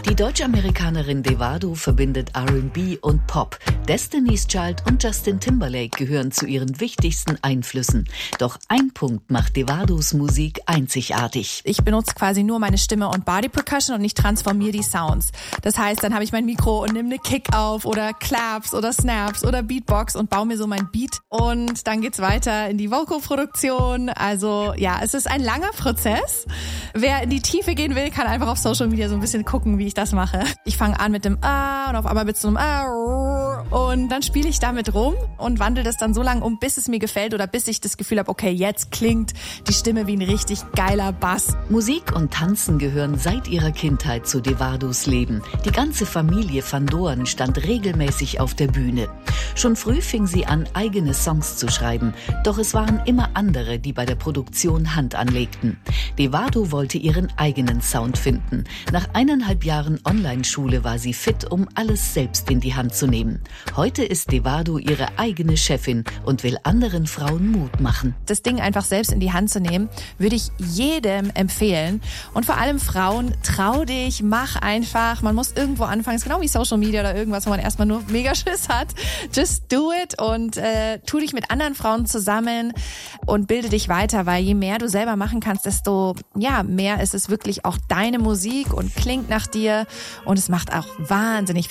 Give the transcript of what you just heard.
Die Deutsch-Amerikanerin Devado verbindet R&B und Pop. Destiny's Child und Justin Timberlake gehören zu ihren wichtigsten Einflüssen. Doch ein Punkt macht Devados Musik einzigartig. Ich benutze quasi nur meine Stimme und Body Percussion und ich transformiere die Sounds. Das heißt, dann habe ich mein Mikro und nehme eine Kick auf oder Claps oder Snaps oder Beatbox und baue mir so mein Beat. Und dann geht's weiter in die Vocal-Produktion. Also ja, es ist ein langer Prozess. Wer in die Tiefe gehen will, kann einfach auf Social Media so ein bisschen gucken, wie ich das mache. Ich fange an mit dem A und auf einmal mit so einem A und dann spiele ich damit rum und wandle das dann so lange um, bis es mir gefällt oder bis ich das Gefühl habe, okay, jetzt klingt die Stimme wie ein richtig geiler Bass. Musik und Tanzen gehören seit ihrer Kindheit zu Devados Leben. Die ganze Familie Van Doorn stand regelmäßig auf der Bühne. Schon früh fing sie an, eigene Songs zu schreiben. Doch es waren immer andere, die bei der Produktion Hand anlegten. Devado wollte ihren eigenen Sound finden. Nach 1,5 Jahren Online-Schule war sie fit, um alles selbst in die Hand zu nehmen. Heute ist Devado ihre eigene Chefin und will anderen Frauen Mut machen. Das Ding einfach selbst in die Hand zu nehmen, würde ich jedem empfehlen. Und vor allem Frauen, trau dich, mach einfach. Man muss irgendwo anfangen. Es ist genau wie Social Media oder irgendwas, wo man erstmal nur mega Schiss hat. Just do it und tu dich mit anderen Frauen zusammen und bilde dich weiter, weil je mehr du selber machen kannst, desto mehr ist es wirklich auch deine Musik und klingt nach dir und es macht auch wahnsinnig viel